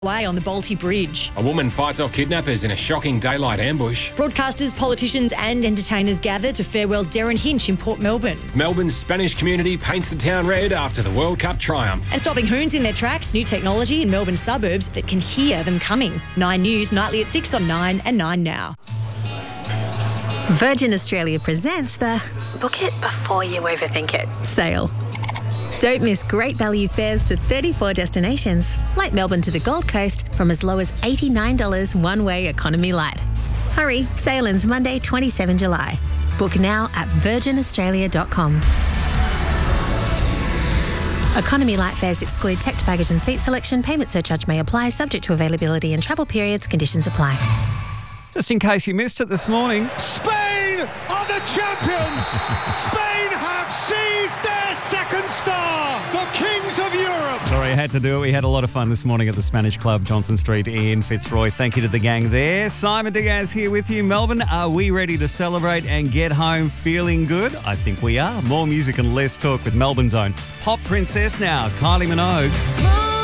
Way on the Balti Bridge. A woman fights off kidnappers in a shocking daylight ambush. Broadcasters, politicians and entertainers gather to farewell Darren Hinch in Port Melbourne. Melbourne's Spanish community paints the town red after the World Cup triumph. And stopping hoons in their tracks, new technology in Melbourne suburbs that can hear them coming. 9 News, nightly at 6 on 9 and 9 now. Virgin Australia presents the Book it before you overthink it sale. Don't miss great value fares to 34 destinations, like Melbourne to the Gold Coast, from as low as $89 one-way economy light. Hurry, sale ends Monday, 27 July. Book now at virginaustralia.com. Economy light fares exclude checked baggage and seat selection. Payment surcharge may apply, subject to availability and travel periods. Conditions apply. Just in case you missed it this morning. Spain are the champions! Spain have seized their second star! The kings of Europe! Sorry, I had to do it. We had a lot of fun this morning at the Spanish Club, Johnson Street in Fitzroy. Thank you to the gang there. Simon Diaz here with you. Melbourne, are we ready to celebrate and get home feeling good? I think we are. More music and less talk with Melbourne's own Pop Princess now, Kylie Minogue.